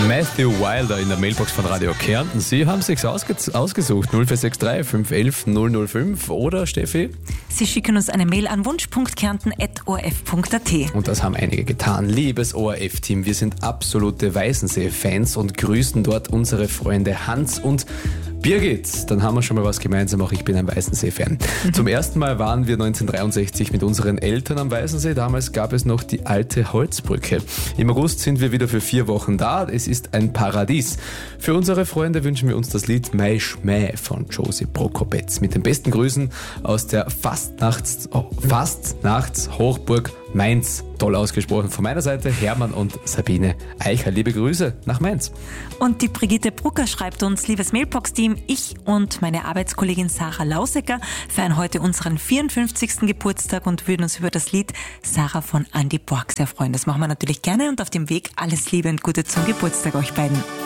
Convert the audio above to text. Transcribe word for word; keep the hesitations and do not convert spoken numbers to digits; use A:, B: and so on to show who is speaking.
A: Matthew Wilder in der Mailbox von Radio Kärnten. Sie haben sich's ausge- ausgesucht. null vier sechs drei fünf eins eins null null fünf. Oder, Steffi?
B: Sie schicken uns eine Mail an wunsch punkt kärnten at o r f punkt a t.
A: Und das haben einige getan. Liebes O R F-Team, wir sind absolute Weißensee-Fans und grüßen dort unsere Freunde Hans und Birgit. Dann haben wir schon mal was gemeinsam, auch ich bin ein Weißensee-Fan. Mhm. Zum ersten Mal waren wir neunzehnhundertdreiundsechzig mit unseren Eltern am Weißensee. Damals gab es noch die alte Holzbrücke. Im August sind wir wieder für vier Wochen da. Es ist ein Paradies. Für unsere Freunde wünschen wir uns das Lied Mai Schmäh von Josie Prokopetz. Mit den besten Grüßen aus der Fastnachts, oh, Fastnachts-Hochburg Mainz. Toll ausgesprochen. Von meiner Seite Hermann und Sabine Eicher. Liebe Grüße nach Mainz.
B: Und die Brigitte Brucker schreibt uns: Liebes Mailbox-Team, ich und meine Arbeitskollegin Sarah Lausecker feiern heute unseren vierundfünfzigsten Geburtstag und würden uns über das Lied Sarah von Andy Borg sehr freuen. Das machen wir natürlich gerne und auf dem Weg alles Liebe und Gute zum Geburtstag euch beiden.